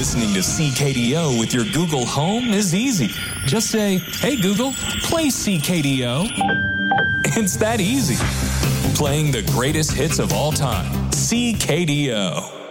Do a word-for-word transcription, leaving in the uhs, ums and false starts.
Listening to C K D O with your Google Home is easy. Just say, "Hey Google, play C K D O." It's that easy. Playing the greatest hits of all time. C K D O.